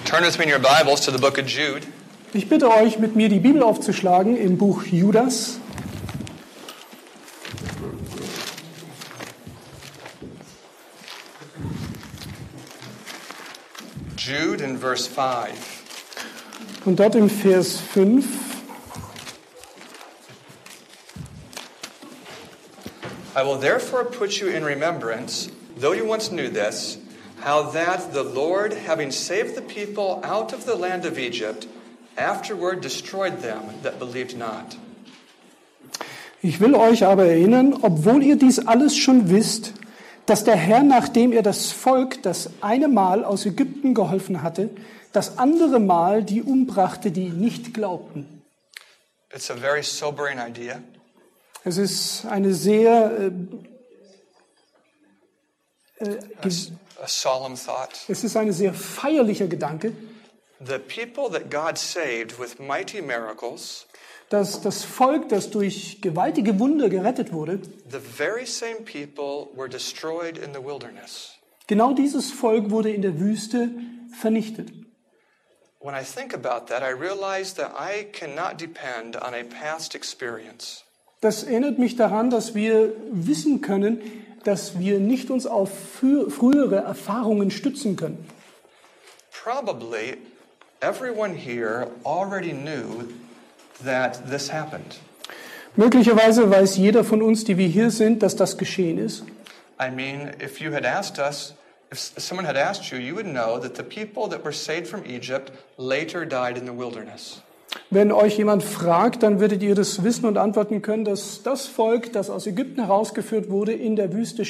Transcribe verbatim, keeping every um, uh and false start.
Turn with me in your Bibles to the book of Jude. Ich bitte euch, mit mir die Bibel aufzuschlagen im Buch Judas. Jude in verse five. Und dort im Vers fünf. I will therefore put you in remembrance, though you once knew this, how that the Lord, having saved the people out of the land of Egypt, afterward destroyed them that believed not. Ich will euch aber erinnern, obwohl ihr dies alles schon wisst, dass der Herr, nachdem er das Volk das eine Mal aus Ägypten geholfen hatte, das andere Mal die umbrachte, die nicht glaubten. It's a very sobering idea. Es ist eine sehr äh, äh, A solemn thought. es ist ein sehr feierlicher Gedanke, The people that God saved with mighty miracles, dass das Volk, das durch gewaltige Wunder gerettet wurde, the very same people were destroyed in the wilderness. genau dieses Volk wurde in der Wüste vernichtet. When I think about that, I realize that I cannot depend on a past experience. Das erinnert mich daran, dass wir wissen können, dass wir nicht uns auf frü- frühere Erfahrungen stützen können. Probably everyone here already knew that this happened. Möglicherweise weiß jeder von uns, die wir hier sind, dass das geschehen ist. I mean, if you had asked us, if someone had asked you, you would know that the people that were saved from Egypt later died in the wilderness. Wenn euch jemand fragt, dann würdet ihr das wissen und antworten können, dass das Volk, das aus Ägypten herausgeführt wurde, in der Wüste